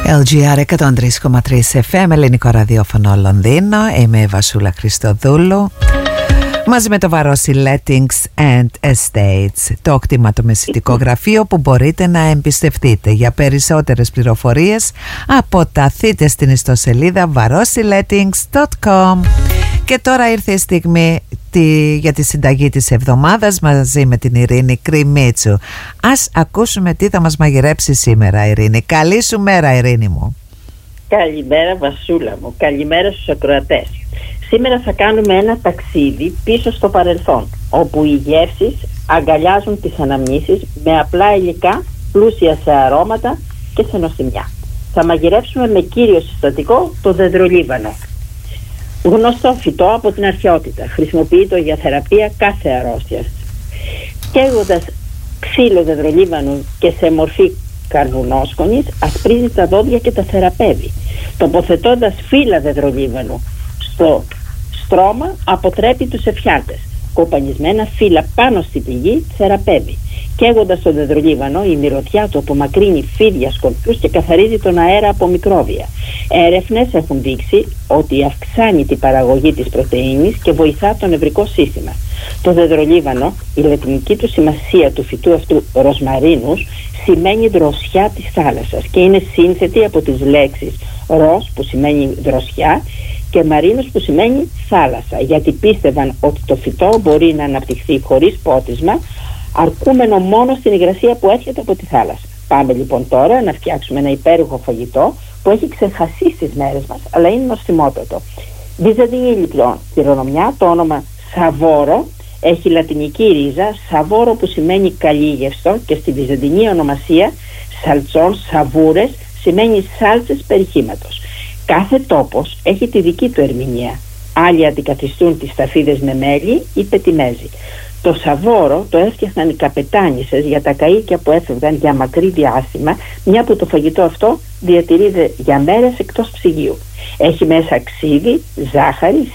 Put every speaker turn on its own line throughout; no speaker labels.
LGR 103,3 FM, ελληνικό ραδιόφωνο Λονδίνο. Είμαι η Βασούλα Χριστοδούλου. Μαζί με το Βαρόσι Lettings and Estates, το κτηματομεσητικό γραφείο που μπορείτε να εμπιστευτείτε. Για περισσότερες πληροφορίες αποταθείτε στην ιστοσελίδα varosilettings.com. Και τώρα ήρθε η στιγμή για τη συνταγή της εβδομάδας μαζί με την Ειρήνη Κρημίτσου. Ας ακούσουμε τι θα μας μαγειρέψει σήμερα, Ειρήνη. Καλή σου μέρα, Ειρήνη μου.
Καλημέρα, Βασούλα μου. Καλημέρα στους ακροατές. Σήμερα θα κάνουμε ένα ταξίδι πίσω στο παρελθόν, όπου οι γεύσεις αγκαλιάζουν τις αναμνήσεις με απλά υλικά, πλούσια σε αρώματα και σε νοστιμιά. Θα μαγειρέψουμε με κύριο συστατικό το δεντρολίβανο. Γνωστό φυτό από την αρχαιότητα. Χρησιμοποιείται για θεραπεία κάθε αρρώστιας. Καίγοντας ξύλο δεντρολίβανου και σε μορφή καρβουνόσκονης, ασπρίζει τα δόντια και τα θεραπεύει. Τοποθετώντας φύλλα δεντρολίβανου στο στρώμα, αποτρέπει τους εφιάλτες. Κοπανισμένα φύλλα πάνω στη πηγή θεραπεύει. Καίγοντας το δεντρολίβανο, η μυρωδιά του απομακρύνει φίδια, σκορπιούς και καθαρίζει τον αέρα από μικρόβια. Έρευνες έχουν δείξει ότι αυξάνει την παραγωγή της πρωτεΐνης και βοηθά το νευρικό σύστημα. Το δεντρολίβανο, η λατινική του σημασία του φυτού αυτού ροσμαρίνους, σημαίνει δροσιά της θάλασσας και είναι σύνθετη από τις λέξεις ros που σημαίνει δροσιά και μαρίνος που σημαίνει θάλασσα, γιατί πίστευαν ότι το φυτό μπορεί να αναπτυχθεί χωρίς πότισμα, αρκούμενο μόνο στην υγρασία που έρχεται από τη θάλασσα. Πάμε λοιπόν τώρα να φτιάξουμε ένα υπέροχο φαγητό που έχει ξεχαστεί στις μέρες μας, αλλά είναι νοστιμότατο. Βυζαντινή λοιπόν κληρονομιά, το όνομα σαβόρο έχει λατινική ρίζα, σαβόρο που σημαίνει καλύγευστο, και στη βυζαντινή ονομασία σαλτσών, σαβούρες, σημαίνει σάλτσες περιχήματος. Κάθε τόπος έχει τη δική του ερμηνεία. Άλλοι αντικαθιστούν τις σταφίδες με μέλι ή πετιμέζι. Το σαβόρο το έφτιαχναν οι καπετάνισσες για τα καΐκια που έφευγαν για μακρύ διάστημα, μια που το φαγητό αυτό διατηρείται για μέρες εκτός ψυγείου. Έχει μέσα ξύδι, ζάχαρη,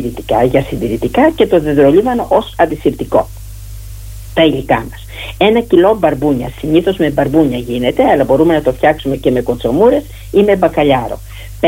συντηρητικά και το δεντρολίβανο ως αντισηπτικό. Τα υλικά μας: 1 κιλό μπαρμπούνια, συνήθως με μπαρμπούνια γίνεται, αλλά μπορούμε να το φτιάξουμε και με κοτσομούρες ή με μπακαλιάρο.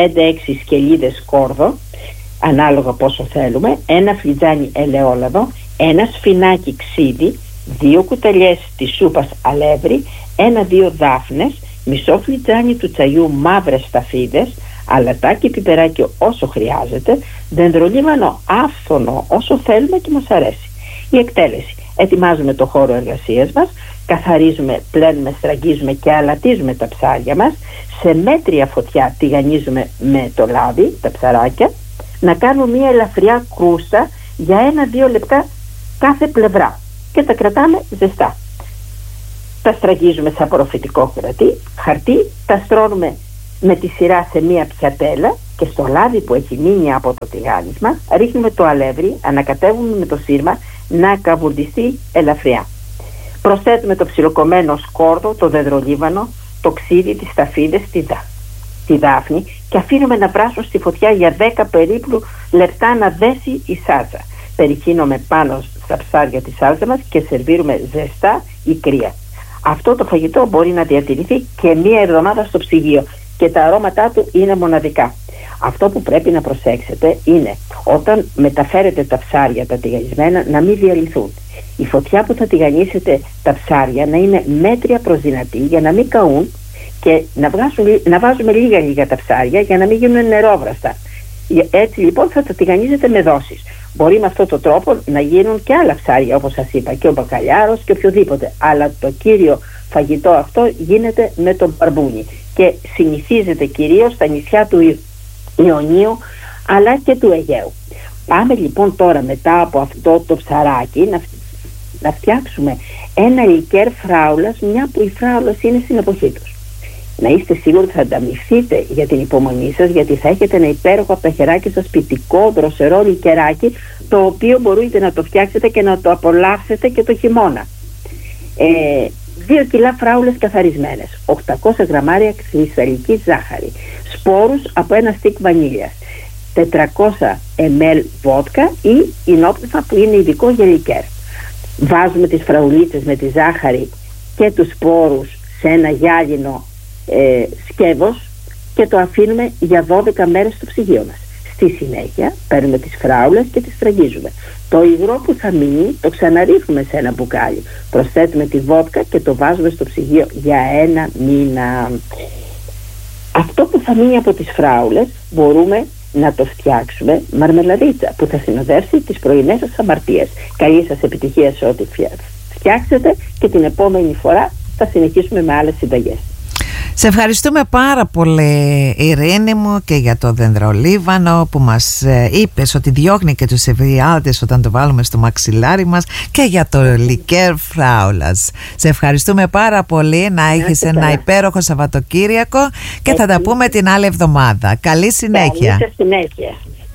5-6 σκελίδες σκόρδο, ανάλογα πόσο θέλουμε, 1 φλιτζάνι ελαιόλαδο, 1 σφινάκι ξύδι, 2 κουταλιές της σούπας αλεύρι, 1-2 δάφνες, μισό φλιτζάνι του τσαγιού μαύρες σταφίδες, αλατάκι πιπεράκι όσο χρειάζεται, δεντρολίβανο άφθονο όσο θέλουμε και μας αρέσει. Η εκτέλεση: ετοιμάζουμε το χώρο εργασίας μας, καθαρίζουμε, πλένουμε, στραγγίζουμε και αλατίζουμε τα ψάρια μας, σε μέτρια φωτιά τηγανίζουμε με το λάδι τα ψαράκια, να κάνουμε μια ελαφριά κρούστα για 1-2 λεπτά κάθε πλευρά και τα κρατάμε ζεστά. Τα στραγγίζουμε σε απορροφητικό χαρτί, τα στρώνουμε με τη σειρά σε μια πιατέλα και στο λάδι που έχει μείνει από το τηγάνισμα ρίχνουμε το αλεύρι, ανακατεύουμε με το σύρμα να καβουρδιστεί ελαφριά. Προσθέτουμε το ψιλοκομμένο σκόρδο, το δεντρολίβανο, το ξύδι, τις σταφίδες, τη δάφνη και αφήνουμε να βράσουν στη φωτιά για 10 περίπου λεπτά να δέσει η σάλτσα. Περιχύνουμε πάνω στα ψάρια τη σάλτσα μας και σερβίρουμε ζεστά ή κρύα. Αυτό το φαγητό μπορεί να διατηρηθεί και 1 εβδομάδα στο ψυγείο και τα αρώματά του είναι μοναδικά. Αυτό που πρέπει να προσέξετε είναι όταν μεταφέρετε τα ψάρια τα τηγανισμένα να μην διαλυθούν. Η φωτιά που θα τηγανίσετε τα ψάρια να είναι μέτρια προς δυνατή για να μην καούν και να βάζουμε λίγα τα ψάρια για να μην γίνουν νερόβραστα. Έτσι λοιπόν θα τα τηγανίζετε με δόσεις. Μπορεί με αυτόν τον τρόπο να γίνουν και άλλα ψάρια, όπως σας είπα, και ο μπακαλιάρος και οποιοδήποτε, αλλά το κύριο φαγητό αυτό γίνεται με το μπαρμπούνι και συνηθίζεται κυρίως στα νησιά του Ιωνίου αλλά και του Αιγαίου. Πάμε λοιπόν τώρα μετά από αυτό το ψαράκι να φτιάξουμε ένα λικέρ φράουλας, μια που οι φράουλες είναι στην εποχή τους. Να είστε σίγουροι ότι θα ανταμυφθείτε για την υπομονή σας, γιατί θα έχετε ένα υπέροχο από τα χεράκια σας ποιητικό, δροσερό λικεράκι, το οποίο μπορείτε να το φτιάξετε και να το απολαύσετε και το χειμώνα. 2 κιλά φράουλες καθαρισμένες, 800 γραμμάρια κρυσταλλική ζάχαρη, σπόρους από 1 στικ βανίλιας, 400 ml βότκα ή ινόπνευμα που είναι ειδικό για λικέρ. Βάζουμε τις φραουλίτσες με τη ζάχαρη και τους σπόρους σε ένα γυάλινο σκεύος και το αφήνουμε για 12 μέρες στο ψυγείο μας. Στη συνέχεια παίρνουμε τις φράουλες και τις στραγγίζουμε. Το υγρό που θα μείνει το ξαναρίχνουμε σε ένα μπουκάλι. Προσθέτουμε τη βότκα και το βάζουμε στο ψυγείο για 1 μήνα. Αυτό που θα μείνει από τις φράουλες μπορούμε να το φτιάξουμε μαρμελαδίτσα που θα συνοδεύσει τις πρωινές σας αμαρτίες. Καλή σας επιτυχία σε ό,τι φτιάξετε και την επόμενη φορά θα συνεχίσουμε με άλλες συνταγές.
Σε ευχαριστούμε πάρα πολύ, Ειρήνη μου, και για το δενδρολίβανο που μας είπες ότι διώχνει και τους ευριάδες όταν το βάλουμε στο μαξιλάρι μας, και για το λικέρ φράουλας. Σε ευχαριστούμε πάρα πολύ. Να έχεις ένα υπέροχο Σαββατοκύριακο και θα τα πούμε την άλλη εβδομάδα. Καλή συνέχεια.
Καλή συνέχεια.